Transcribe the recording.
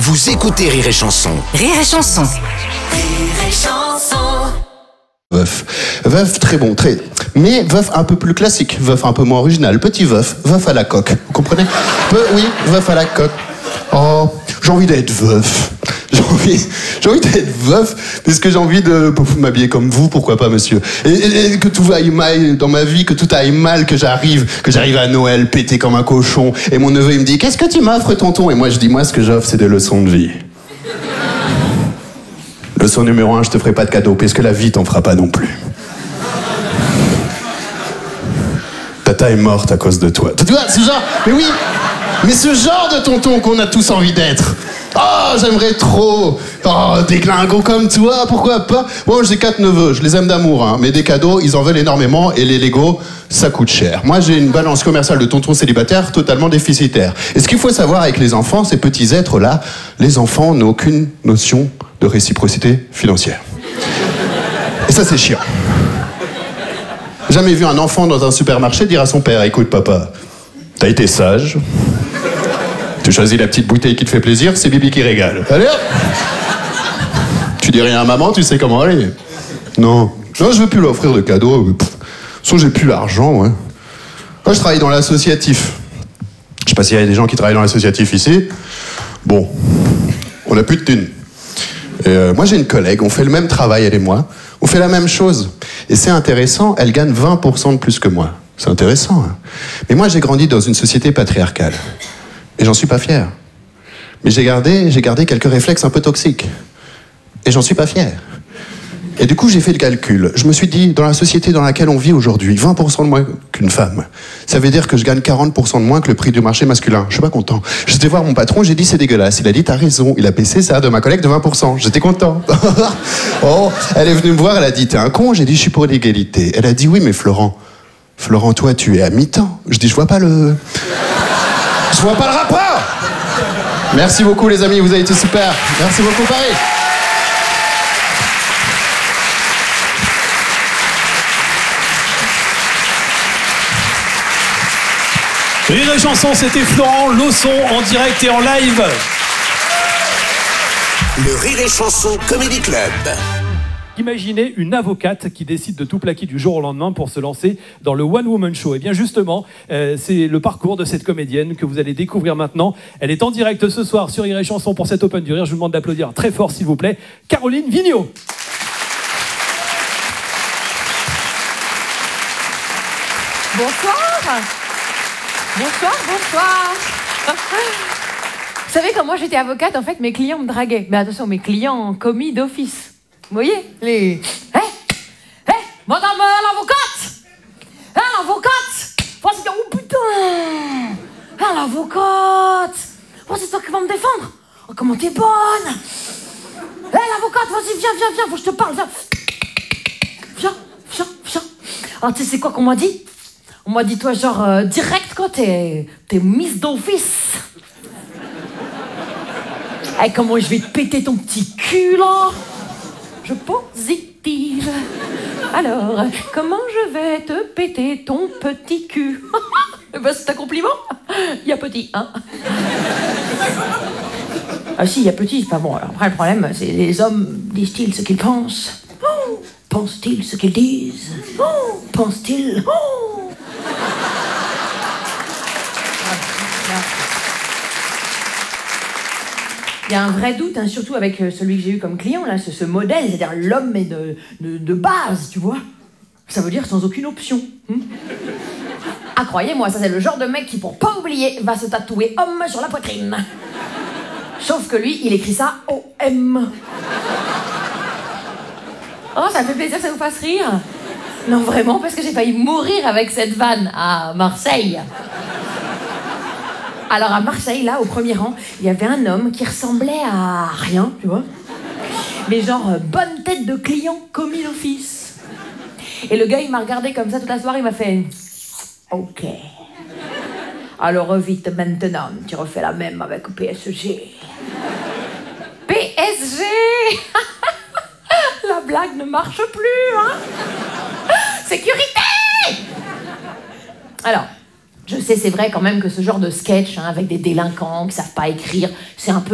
Vous écoutez Rire et Chanson. Rire et Chanson. Rire et Chanson. Veuf très bon, très. Mais veuf un peu plus classique, veuf un peu moins original. Petit veuf à la coque. Vous comprenez? Oui, veuf à la coque. Oh, j'ai envie d'être veuf. J'ai envie d'être veuf parce que j'ai envie de m'habiller comme vous, pourquoi pas, monsieur. Et que tout aille mal dans ma vie, que tout aille mal, que j'arrive à Noël pété comme un cochon. Et mon neveu, il me dit, qu'est-ce que tu m'offres, tonton? Et moi, je dis, moi, ce que j'offre, c'est des leçons de vie. Leçon numéro 1, je te ferai pas de cadeau, parce que la vie t'en fera pas non plus. Tata est morte à cause de toi. Tu vois, ce genre, mais oui, mais ce genre de tonton qu'on a tous envie d'être. Oh, j'aimerais trop. Oh, des glingos comme toi, pourquoi pas? Bon, j'ai 4 neveux, je les aime d'amour, hein, mais des cadeaux, ils en veulent énormément, et les Legos, ça coûte cher. Moi, j'ai une balance commerciale de tonton célibataire totalement déficitaire. Et ce qu'il faut savoir avec les enfants, ces petits êtres-là, les enfants n'ont aucune notion de réciprocité financière. Et ça, c'est chiant. Jamais vu un enfant dans un supermarché dire à son père, écoute papa, t'as été sage, tu choisis la petite bouteille qui te fait plaisir, c'est Bibi qui régale. Allez hop. Tu dis rien à maman, tu sais comment aller. Non, je veux plus lui offrir de cadeaux. De toute façon, j'ai plus l'argent, ouais. Moi, je travaille dans l'associatif. Je sais pas s'il y a des gens qui travaillent dans l'associatif ici. Bon, on a plus de thunes. Et moi, j'ai une collègue, on fait le même travail, elle et moi. On fait la même chose. Et c'est intéressant, elle gagne 20% de plus que moi. C'est intéressant, hein. Mais moi, j'ai grandi dans une société patriarcale. Et j'en suis pas fier. Mais j'ai gardé quelques réflexes un peu toxiques. Et j'en suis pas fier. Et du coup, j'ai fait le calcul. Je me suis dit, dans la société dans laquelle on vit aujourd'hui, 20% de moins qu'une femme. Ça veut dire que je gagne 40% de moins que le prix du marché masculin. Je suis pas content. J'étais voir mon patron, j'ai dit, c'est dégueulasse. Il a dit, t'as raison. Il a baissé ça de ma collègue de 20%. J'étais content. Oh, elle est venue me voir, elle a dit, t'es un con? J'ai dit, je suis pour l'égalité. Elle a dit, oui, mais Florent, toi, tu es à mi-temps. Je dis, je vois pas le rapport. Merci beaucoup, les amis, vous avez été super. Merci beaucoup, Paris. Rire et Chanson, c'était Florent Lausson en direct et en live. Le Rire et Chanson Comedy Club. Imaginez une avocate qui décide de tout plaquer du jour au lendemain pour se lancer dans le One Woman Show. Et bien justement, c'est le parcours de cette comédienne que vous allez découvrir maintenant. Elle est en direct ce soir sur Rire et Chanson pour cette Open du Rire. Je vous demande d'applaudir très fort, s'il vous plaît, Caroline Vigneault. Bonsoir. Vous savez, quand moi j'étais avocate, en fait, mes clients me draguaient. Mais attention, mes clients commis d'office. Vous voyez, les... madame l'avocate oh putain, l'avocate, oh, c'est toi qui vas me défendre. Oh, comment t'es bonne. L'avocate, vas-y, viens, faut que je te parle, viens. Alors, tu sais c'est quoi qu'on m'a dit? On m'a dit, toi, genre, direct, quoi, t'es Miss d'office. Comment je vais te péter ton petit cul, là? Je positive. Alors, comment je vais te péter ton petit cul? Ben, c'est un compliment. Il y a petit, hein? Ah si, il y a petit. Enfin bon, alors après, le problème, c'est les hommes disent-ils ce qu'ils pensent? Oh, pensent-ils ce qu'ils disent? Oh, pensent-ils? Oh. Il y a un vrai doute, hein, surtout avec celui que j'ai eu comme client, là, ce modèle, c'est-à-dire l'homme est de base, tu vois. Ça veut dire sans aucune option. Ah, croyez-moi, ça c'est le genre de mec qui, pour pas oublier, va se tatouer homme sur la poitrine. Sauf que lui, il écrit ça OM. Oh, ça me fait plaisir que ça vous fasse rire. Non, vraiment, parce que j'ai failli mourir avec cette vanne à Marseille. Alors à Marseille, là, au premier rang, il y avait un homme qui ressemblait à rien, tu vois. Mais genre, bonne tête de client commis d'office. Et le gars, il m'a regardé comme ça toute la soirée, il m'a fait... Ok. Alors vite, maintenant, tu refais la même avec PSG. PSG. La blague ne marche plus, hein. Sécurité. Alors... Je sais, c'est vrai quand même que ce genre de sketch, hein, avec des délinquants qui savent pas écrire, c'est un peu